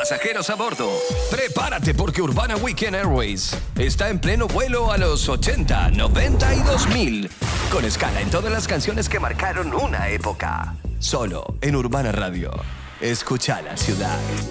pasajeros a bordo. Prepárate porque Urbana Weekend Airways está en pleno vuelo a los 80, 90 y 2000. Con escala en todas las canciones que marcaron una época. Solo en Urbana Radio. Escucha la ciudad.